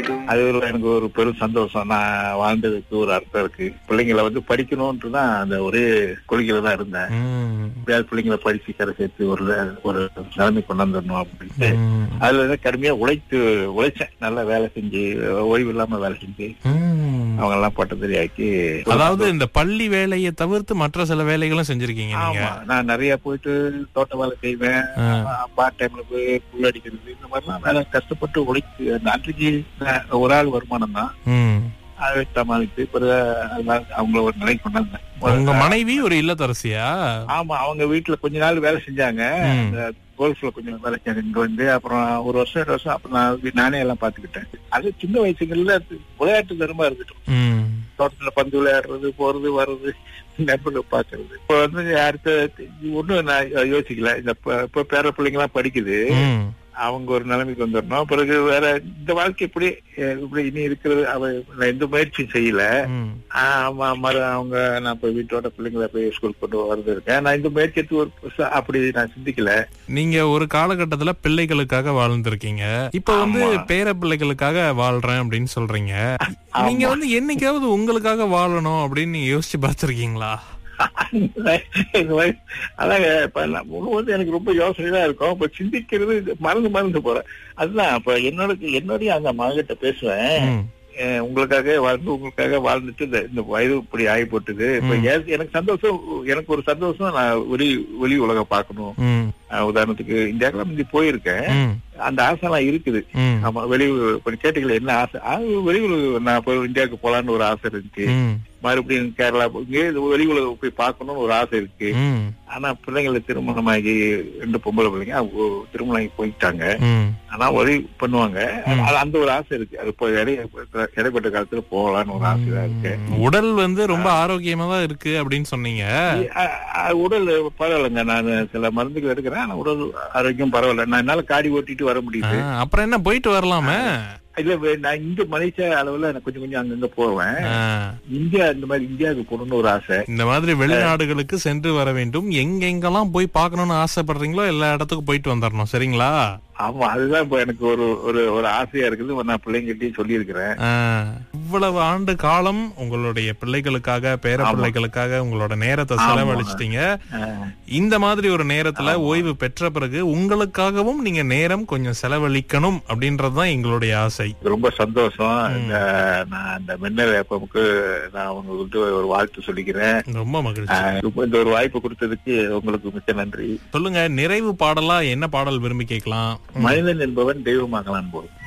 அது எனக்கு ஒரு பெரும் சந்தோஷம். நான் வாழ்ந்ததுக்கு ஒரு அர்த்தம் இருக்கு. பிள்ளைங்களை படிக்கணும்ன்றுதான் அந்த ஒரே கொள்கையில தான் இருந்தேன். எப்படியாவது பிள்ளைங்களை படிச்சு கரை சேர்த்து ஒரு நிலைமை கொண்டு வந்துடணும் அப்படின்ட்டு அதுல கடுமையா உழைச்சேன். நல்லா வேலை செஞ்சு, ஓய்வு இல்லாம வேலை செஞ்சு அவங்க எல்லாம் பட்டதாரி ஆக்கி. அதாவது இந்த பள்ளி வேலையை தவிர்த்து மற்ற சில வேலைகளும் செஞ்சிருக்கீங்க. ஆமா, நான் நிறைய போயிட்டு தோட்ட வேலை செய்வேன், பார்ட் டைம்ல போய் புல் அடிக்கிறது, இந்த மாதிரிலாம் வேலை கஷ்டப்பட்டு உழைச்சு அன்றைக்கு ஒரு ஆள் வருமானம் தான் அதை சமாளித்து பிறகு அவங்கள ஒரு நிலை கொண்டாந்தேன். உங்க மனைவி ஒரு இல்லத்தரசியா? ஆமா, அவங்க வீட்டுல கொஞ்ச நாள் வேலை செஞ்சாங்க. கோல்ஃப்ல கொஞ்சம் வேலை செஞ்சாங்க. இங்க அப்புறம் ஒரு வருஷம் 2 வருஷம் அப்புறம் நானே எல்லாம் பாத்துக்கிட்டேன். அது சின்ன வயசுகள்ல விளையாட்டு தரமா இருந்துட்டோம். தோட்டத்துல பந்து விளையாடுறது, போறது வர்றது, நண்பர்கள் பாக்குறது. இப்ப அடுத்த ஒண்ணும் நான் யோசிக்கல. இப்ப பேர பிள்ளைங்க எல்லாம் படிக்குது, அவங்க ஒரு நிலைமைக்கு வந்துடணும். பிறகு வேற இந்த வாழ்க்கை இப்படி இனி இருக்கிறது. நான் எந்த முயற்சியும் செய்யல. அவங்க நான் போய் வீட்டோட பிள்ளைங்களை போய் ஸ்கூல் கொண்டு வரது இருக்கேன். நான் இந்த முயற்சி அப்படி நான் சிந்திக்கல. நீங்க ஒரு காலகட்டத்துல பிள்ளைகளுக்காக வாழ்ந்திருக்கீங்க, இப்ப பேர பிள்ளைகளுக்காக வாழ்றேன் அப்படின்னு சொல்றீங்க. நீங்க என்னைக்காவது உங்களுக்காக வாழணும் அப்படின்னு யோசிச்சு பார்த்திருக்கீங்களா? அதாங்க எனக்கு ரொம்ப யோசனைதான் இருக்கும். இப்ப சிந்திக்கிறது மறந்து போறேன். அதுதான் இப்ப என்னுடைய அந்த மகன்கிட்ட பேசுவேன். உங்களுக்காக வாழ்ந்துட்டு இந்த வயது இப்படி ஆகி போட்டுது. இப்ப எனக்கு சந்தோஷம், எனக்கு ஒரு சந்தோஷம். நான் வெளி உலகம் பார்க்கணும். உதாரணத்துக்கு இந்தியாவுக்கு முந்தி போயிருக்கேன், அந்த ஆசை எல்லாம் இருக்குது. ஆமா, வெளியூர் கேட்டீங்களா என்ன ஆசை? வெளியூர் நான் இந்தியாவுக்கு போலான்னு ஒரு ஆசை இருந்துச்சு. மறுபடியும் கேரளா வெளி உலகம் போய் பார்க்கணும்னு ஒரு ஆசை இருக்கு. ஆனா பிள்ளைங்களை திருமணமாகி 2 பொம்பளை பிள்ளைங்க திருமணம் ஆகி போயிட்டாங்க. ஆனா உதவி பண்ணுவாங்க. அந்த ஒரு ஆசை இருக்கு. அது இடைப்பட்ட காலத்துல போகலான்னு ஒரு ஆசைதான் இருக்கு. உடல் ரொம்ப ஆரோக்கியமா தான் இருக்கு அப்படின்னு சொன்னீங்க. உடல் பரவாயில்லைங்க. நான் சில மருந்துகள் எடுக்கிறேன். ஆனா உடல் ஆரோக்கியம் பரவாயில்ல. நான் என்னால காடி ஓட்டிட்டு வர முடியுது. அப்புறம் என்ன, போயிட்டு வரலாமே. இல்ல, நான் இங்க மலேசியா அளவுல எனக்கு கொஞ்சம் அங்கங்க போவேன். இந்தியாவுக்கு போகணும்னு ஒரு ஆசை. இந்த மாதிரி வெளிநாடுகளுக்கு சென்று வர வேண்டும். எங்கெங்கெல்லாம் போய் பார்க்கணும்னு ஆசைப்படுறீங்களோ எல்லா இடத்துக்கும் போயிட்டு வந்துடணும். சரிங்களா? ஆமா, அதுதான் இப்ப எனக்கு ஒரு ஆசையா இருக்குது. நான் பிள்ளைங்கிட்டையும் சொல்லி இருக்கிறேன். இவ்வளவு ஆண்டு காலம் உங்களுடைய பிள்ளைகளுக்காக, பேர பிள்ளைகளுக்காக உங்களோட நேரத்தை செலவழிச்சிட்டீங்க. இந்த மாதிரி ஒரு நேரத்துல ஓய்வு பெற்ற பிறகு உங்களுக்காகவும் நீங்க நேரம் கொஞ்சம் செலவழிக்கணும் அப்படின்றதுதான் எங்களுடைய ஆசை. ரொம்ப சந்தோஷம். நான் அந்த மின்னல் எப்பமுக்கு நான் உங்களுக்கு ஒரு வாழ்த்து சொல்லிக்கிறேன். ரொம்ப மகிழ்ச்சி. இந்த ஒரு வாய்ப்பு கொடுத்ததுக்கு உங்களுக்கு மிக்க நன்றி. சொல்லுங்க, நிறைவு பாடலா என்ன பாடல் விரும்பி கேட்கலாம்? மனிதன் என்பவன் தெய்வமாகலான் போதும்.